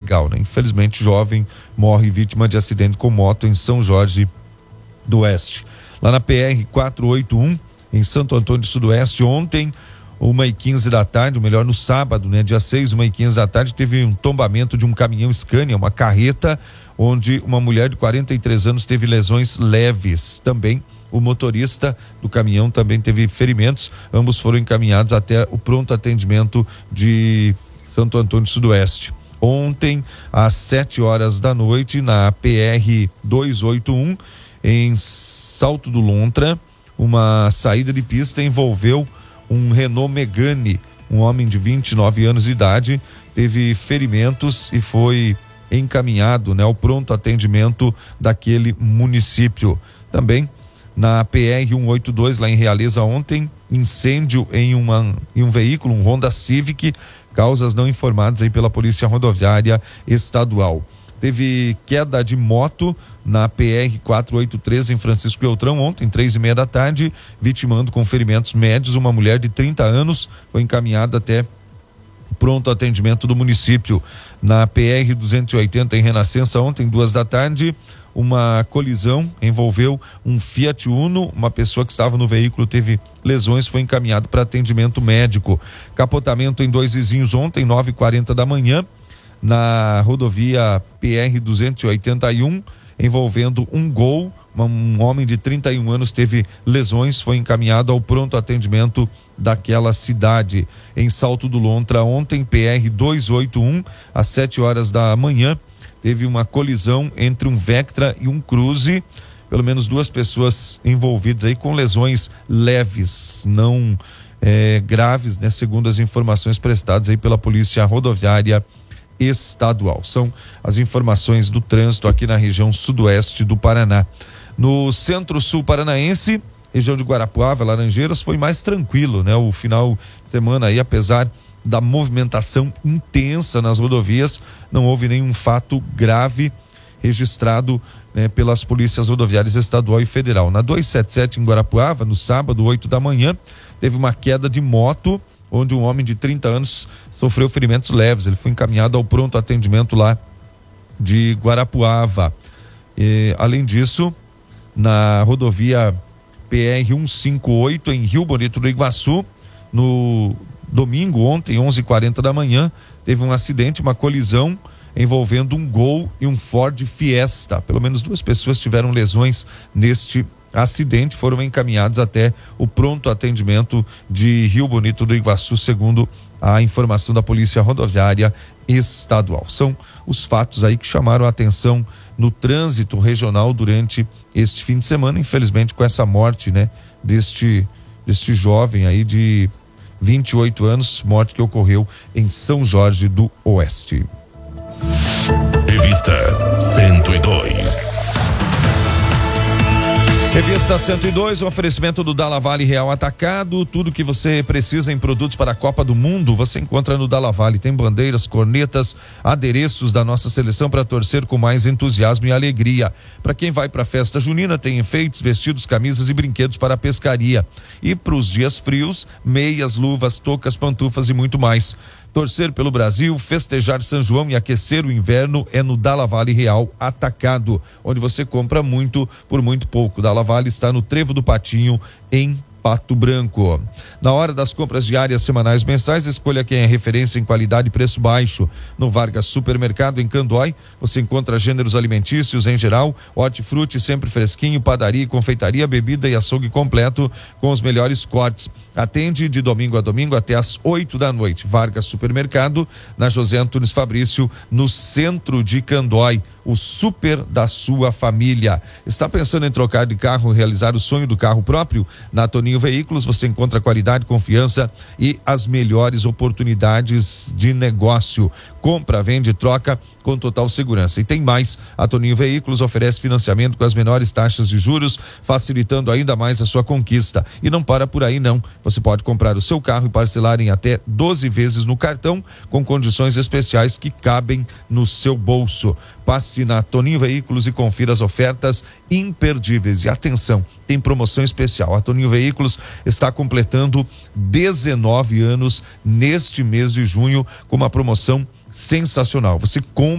legal, né? Infelizmente, jovem morre vítima de acidente com moto em São Jorge do Oeste. Lá na PR 481, em Santo Antônio do Sudoeste, ontem, 1h15 da tarde, ou melhor, no sábado, né? Dia 6, 1h15 da tarde, teve um tombamento de um caminhão Scania, uma carreta, onde uma mulher de 43 anos teve lesões leves. Também o motorista do caminhão também teve ferimentos. Ambos foram encaminhados até o pronto atendimento de Santo Antônio do Sudoeste. Ontem, às 7 horas da noite, na PR 281, em Salto do Lontra, uma saída de pista envolveu um Renault Megane. Um homem de 29 anos de idade teve ferimentos e foi encaminhado, né, ao pronto atendimento daquele município. Também na PR 182, lá em Realeza, ontem, incêndio em um veículo, um Honda Civic, causas não informadas aí pela Polícia Rodoviária Estadual. Teve queda de moto na PR 483 em Francisco Beltrão ontem, 3h30 da tarde, vitimando com ferimentos médios uma mulher de 30 anos, foi encaminhada até pronto atendimento do município. Na PR 280 em Renascença ontem, 2 da tarde, uma colisão envolveu um Fiat Uno, uma pessoa que estava no veículo teve lesões, foi encaminhado para atendimento médico. Capotamento em 2 vizinhos ontem, 9h40 da manhã, na rodovia PR 281, envolvendo um Gol. Um homem de 31 anos teve lesões, foi encaminhado ao pronto atendimento daquela cidade. Em Salto do Lontra ontem, PR 281, às 7 horas da manhã, teve uma colisão entre um Vectra e um Cruze, pelo menos 2 pessoas envolvidas aí com lesões leves, não graves, né? Segundo as informações prestadas aí pela Polícia Rodoviária Estadual. São as informações do trânsito aqui na região sudoeste do Paraná. No centro-sul paranaense, região de Guarapuava, Laranjeiras, foi mais tranquilo, né? O final de semana aí, apesar da movimentação intensa nas rodovias, não houve nenhum fato grave registrado, né, pelas polícias rodoviárias estadual e federal. Na 277 em Guarapuava, no sábado, 8 da manhã, teve uma queda de moto, onde um homem de 30 anos sofreu ferimentos leves. Ele foi encaminhado ao pronto atendimento lá de Guarapuava. Além disso, na rodovia PR 158 em Rio Bonito do Iguaçu, no domingo, ontem, 11h40 da manhã, teve um acidente, uma colisão envolvendo um Gol e um Ford Fiesta. Pelo menos 2 pessoas tiveram lesões neste acidente, foram encaminhados até o pronto atendimento de Rio Bonito do Iguaçu, segundo a informação da Polícia Rodoviária Estadual. São os fatos aí que chamaram a atenção no trânsito regional durante este fim de semana, infelizmente com essa morte, né, deste jovem aí de 28 anos, morte que ocorreu em São Jorge do Oeste. Revista 102. Revista 102, um oferecimento do Dalla Valle Real Atacado. Tudo que você precisa em produtos para a Copa do Mundo, você encontra no Dalla Valle. Tem bandeiras, cornetas, adereços da nossa seleção para torcer com mais entusiasmo e alegria. Para quem vai para a festa junina, tem enfeites, vestidos, camisas e brinquedos para a pescaria. E para os dias frios, meias, luvas, toucas, pantufas e muito mais. Torcer pelo Brasil, festejar São João e aquecer o inverno é no Dalla Valle Real Atacado, onde você compra muito por muito pouco. Dalla Valle está no Trevo do Patinho, em Pato Branco. Na hora das compras diárias, semanais, mensais, escolha quem é referência em qualidade e preço baixo. No Vargas Supermercado, em Candói, você encontra gêneros alimentícios em geral, hortifruti sempre fresquinho, padaria, confeitaria, bebida e açougue completo com os melhores cortes. Atende de domingo a domingo até às 8 da noite. Vargas Supermercado, na José Antunes Fabrício, no centro de Candói. O super da sua família. Está pensando em trocar de carro, realizar o sonho do carro próprio? Na Toninho Veículos você encontra qualidade, confiança e as melhores oportunidades de negócio. Compra, vende, troca com total segurança. E tem mais, a Toninho Veículos oferece financiamento com as menores taxas de juros, facilitando ainda mais a sua conquista. E não para por aí não, você pode comprar o seu carro e parcelar em até 12 vezes no cartão, com condições especiais que cabem no seu bolso. Passe na Toninho Veículos e confira as ofertas imperdíveis. E atenção, tem promoção especial. A Toninho Veículos está completando 19 anos neste mês de junho com uma promoção sensacional. Você compra